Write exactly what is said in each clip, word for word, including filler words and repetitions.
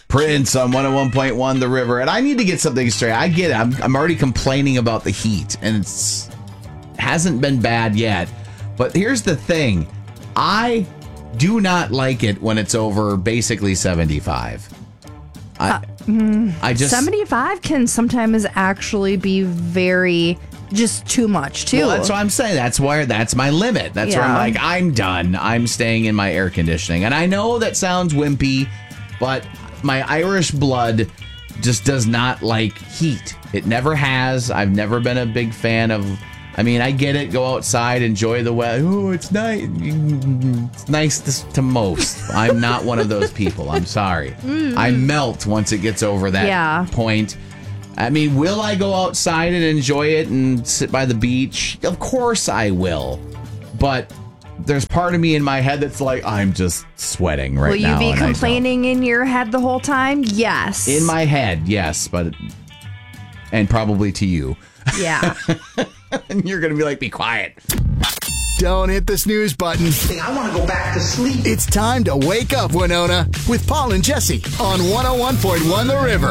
Prince on one oh one point one The River. And I need to get something straight. I get it. I'm, I'm already complaining about the heat, and it's hasn't been bad yet. But here's the thing. I do not like it when it's over basically seventy-five. I, uh, mm, I just seventy-five can sometimes actually be very just too much too. Well, that's what I'm saying. That's why that's my limit. That's yeah. where I'm like, I'm done. I'm staying in my air conditioning. And I know that sounds wimpy, but my Irish blood just does not like heat. It never has. I've never been a big fan of. I mean, I get it. Go outside, enjoy the weather. Oh, it's nice. It's nice to, to most. I'm not one of those people. I'm sorry. Mm. I melt once it gets over that yeah. point. I mean, will I go outside and enjoy it and sit by the beach? Of course I will. But there's part of me in my head that's like, I'm just sweating right will you now. Will you be complaining in your head the whole time? Yes. In my head, yes. But and probably to you. Yeah. And you're going to be like, be quiet. Don't hit the snooze button. I want to go back to sleep. It's time to wake up, Winona, with Paul and Jesse on one oh one point one The River.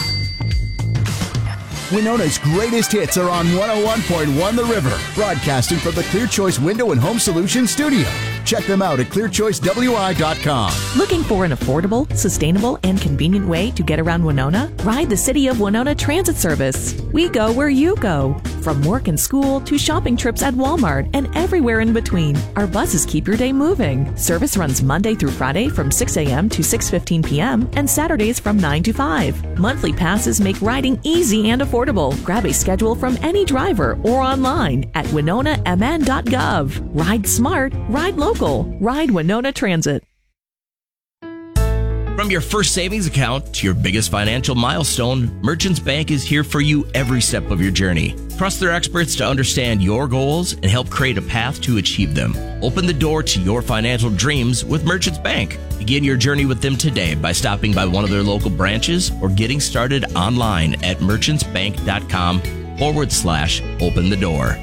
Winona's greatest hits are on one oh one point one The River, broadcasting from the Clear Choice Window and Home Solutions studio. Check them out at clear choice w i dot com. Looking for an affordable, sustainable, and convenient way to get around Winona? Ride the City of Winona Transit Service. We go where you go. From work and school to shopping trips at Walmart and everywhere in between, our buses keep your day moving. Service runs Monday through Friday from six a.m. to six fifteen p.m. and Saturdays from nine to five. Monthly passes make riding easy and affordable. Grab a schedule from any driver or online at winona m n dot gov. Ride smart, ride local. Ride Winona Transit. From your first savings account to your biggest financial milestone, Merchants Bank is here for you every step of your journey. Trust their experts to understand your goals and help create a path to achieve them. Open the door to your financial dreams with Merchants Bank. Begin your journey with them today by stopping by one of their local branches or getting started online at merchantsbank.com forward slash open the door.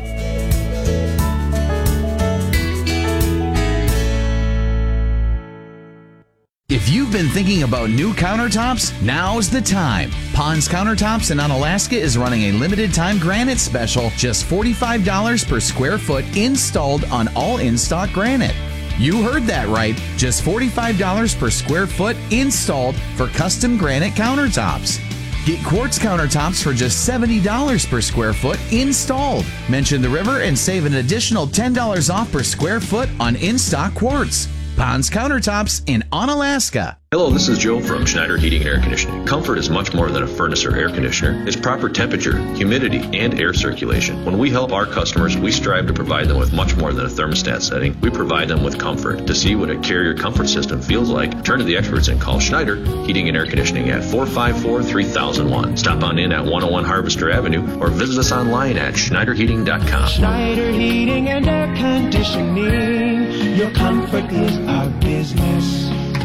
If you've been thinking about new countertops, now's the time. Pond's Countertops in Onalaska is running a limited time granite special, just forty-five dollars per square foot installed on all in-stock granite. You heard that right, just forty-five dollars per square foot installed for custom granite countertops. Get quartz countertops for just seventy dollars per square foot installed. Mention the river and save an additional ten dollars off per square foot on in-stock quartz. Pond's Countertops in Onalaska. Hello, this is Joe from Schneider Heating and Air Conditioning. Comfort is much more than a furnace or air conditioner. It's proper temperature, humidity, and air circulation. When we help our customers, we strive to provide them with much more than a thermostat setting. We provide them with comfort. To see what a Carrier comfort system feels like, turn to the experts and call Schneider Heating and Air Conditioning at four five four, three thousand one. Stop on in at one oh one Harvester Avenue or visit us online at schneider heating dot com. Schneider Heating and Air Conditioning. Your comfort is our business.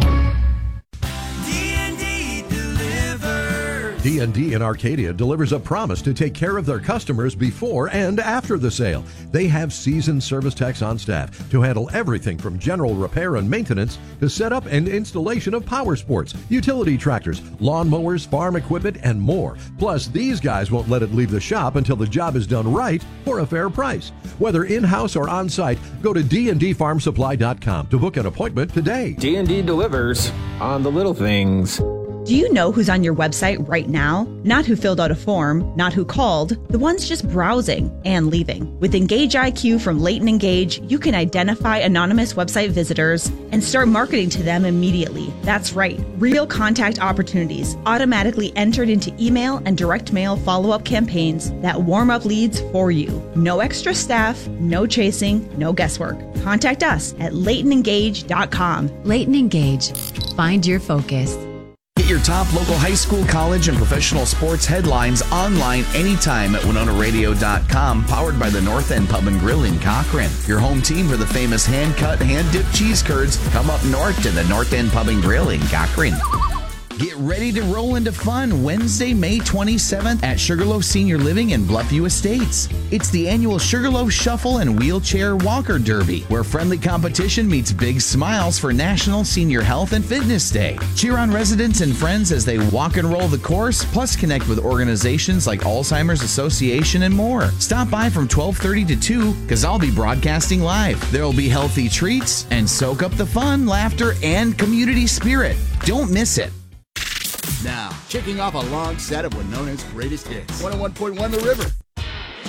D and D in Arcadia delivers a promise to take care of their customers before and after the sale. They have seasoned service techs on staff to handle everything from general repair and maintenance to setup and installation of power sports, utility tractors, lawn mowers, farm equipment, and more. Plus, these guys won't let it leave the shop until the job is done right for a fair price. Whether in-house or on-site, go to d and d farm supply dot com to book an appointment today. D and D delivers on the little things. Do you know who's on your website right now? Not who filled out a form, not who called, the ones just browsing and leaving. With Engage I Q from Leighton Engage, you can identify anonymous website visitors and start marketing to them immediately. That's right, real contact opportunities automatically entered into email and direct mail follow-up campaigns that warm up leads for you. No extra staff, no chasing, no guesswork. Contact us at leighton engage dot com. Leighton Engage. Find your focus. Get your top local high school, college, and professional sports headlines online anytime at winona radio dot com, powered by the North End Pub and Grill in Cochrane. Your home team for the famous hand-cut, hand-dipped cheese curds come up north to the North End Pub and Grill in Cochrane. Get ready to roll into fun Wednesday, May twenty-seventh at Sugarloaf Senior Living in Bluffview Estates. It's the annual Sugarloaf Shuffle and Wheelchair Walker Derby, where friendly competition meets big smiles for National Senior Health and Fitness Day. Cheer on residents and friends as they walk and roll the course, plus connect with organizations like Alzheimer's Association and more. Stop by from twelve thirty to two because I'll be broadcasting live. There will be healthy treats and soak up the fun, laughter, and community spirit. Don't miss it. Now, kicking off a long set of Winona's greatest hits. one oh one point one The River.